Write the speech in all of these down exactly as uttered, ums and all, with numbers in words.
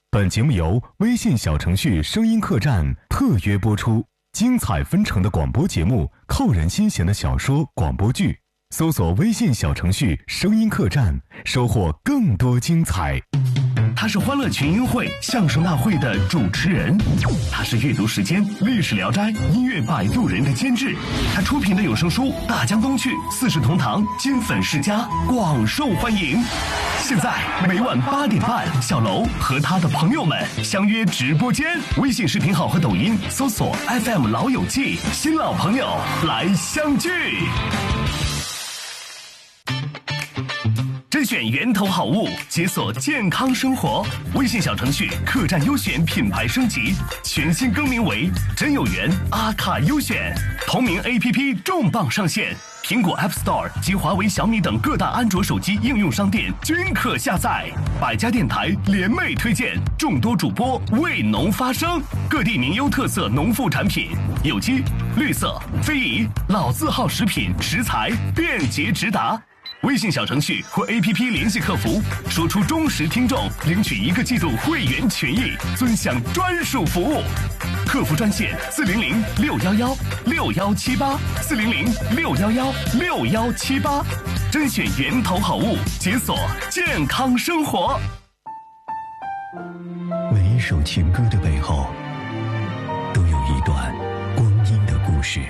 本节目由微信小程序声音客栈特约播出，精彩纷呈的广播节目，扣人心弦的小说广播剧，搜索微信小程序声音客栈，收获更多精彩。 他是欢乐群英会相声大会的主持人，他是阅读时间历史聊斋音乐摆渡人的监制，他出品的有声书《大江东去》四世同堂金粉世家广受欢迎。现在每晚八点半，小楼和他的朋友们相约直播间，微信视频号和抖音搜索 F M 老友记，新老朋友来相聚。甄选源头好物，解锁健康生活。微信小程序客栈优选品牌升级，全新更名为真有缘阿卡优选。同名 A P P 重磅上线，苹果 App Store 及华为、小米等各大安卓手机应用商店均可下载。百家电台联袂推荐，众多主播为农发声，各地名优特色农副产品，有机、绿色、非遗、老字号食品食材便捷直达。微信小程序或 A P P 联系客服，说出忠实听众，领取一个季度会员权益，尊享专属服务。客服专线四零零六幺幺六幺七八四零零六幺幺六幺七八，甄选源头好物，解锁健康生活。 每一首情歌的背后，都有一段光阴的故事。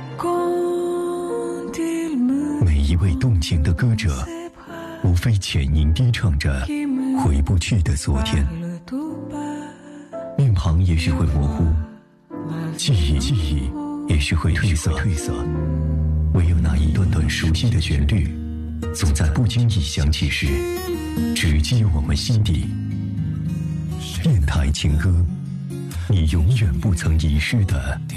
每一位动情的歌者，无非浅吟低唱着回不去的昨天，面庞也许会模糊，记忆记忆也许会褪色褪色，唯有那一段段熟悉的旋律，总在不经意响起时，直击我们心底。电台情歌，你永远不曾遗失的